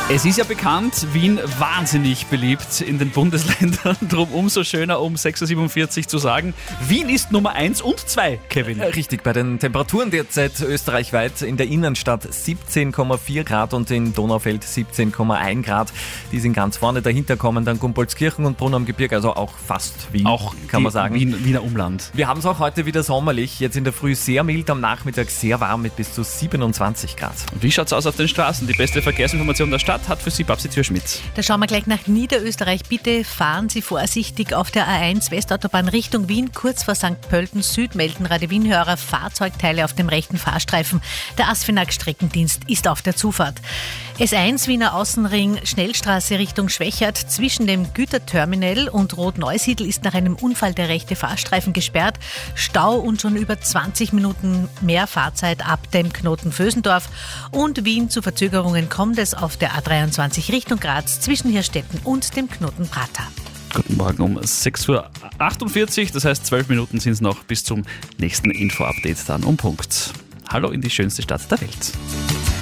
Es ist ja bekannt, Wien wahnsinnig beliebt in den Bundesländern. Drum umso schöner, um 6.47 Uhr zu sagen, Wien ist Nummer 1 und 2, Kevin. Richtig, bei den Temperaturen derzeit österreichweit in der Innenstadt 17,4 Grad und in Donaufeld 17,1 Grad. Die sind ganz vorne. Dahinter kommen dann Gumpoldskirchen und Brunn am Gebirge, also auch fast Wien, Auch kann man sagen. Wiener Umland. Wir haben es auch heute wieder sommerlich. Jetzt in der Früh sehr mild, am Nachmittag sehr warm mit bis zu 27 Grad. Wie schaut's aus auf den Straßen? Die beste Verkehrsinformation der Stadt hat für Sie Babsi Türschmidt. Da schauen wir gleich nach Niederösterreich. Bitte fahren Sie vorsichtig auf der A1 Westautobahn Richtung Wien, kurz vor St. Pölten Süd. Melden Radewinhörer Fahrzeugteile auf dem rechten Fahrstreifen. Der Asfinag-Streckendienst ist auf der Zufahrt. S1 Wiener Außenring, Schnellstraße Richtung Schwächert. Zwischen dem Güterterminal und Rot-Neusiedl ist nach einem Unfall der rechte Fahrstreifen gesperrt. Stau und schon über 20 Minuten mehr Fahrzeit ab dem Knoten Vösendorf. Und Wien zu Verzögerungen kommt es auf der A23 Richtung Graz zwischen Hirstetten und dem Knoten Prater. Guten Morgen um 6.48 Uhr, das heißt 12 Minuten sind es noch bis zum nächsten Info-Update dann um Punkt. Hallo in die schönste Stadt der Welt.